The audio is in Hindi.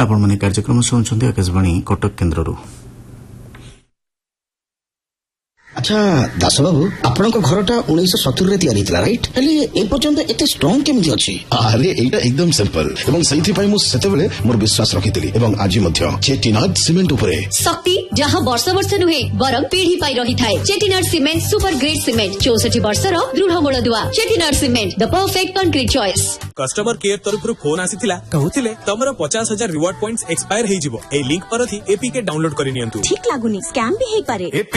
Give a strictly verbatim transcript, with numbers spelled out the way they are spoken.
आपण माने कार्यक्रम सुनुछन्ती आकाशवाणी कटक केन्द्ररू। अच्छा दास बाबू आपण घरटा उन्नीस सत्तर रे तैयारी थिला राइट हेले ए पर्यंत एते स्ट्रांग केमि अछि? अरे एटा एकदम सिंपल एवं सही थि मु सेतेबेले मोर विश्वास रखिथिली एवं आज मध्य चेटिनाड सीमेंट उपरे शक्ति जहां वर्ष वर्ष नुहे बरम पीढ़ी पाई रही थाए। Chettinad cement super grade cement चौसठ वर्ष रो दृढ़ मूलदुआ। Chettinad cement the perfect concrete choice. Customer care तरफ फोन आसीथिला कहूथिले तमरो पचास हजार रिवार्ड पॉइंट्स एक्सपायर हे जिवो ए लिंक परथि एपीके डाउनलोड करि नियंतु। ठीक लागुनी स्कैम भी हे पारे।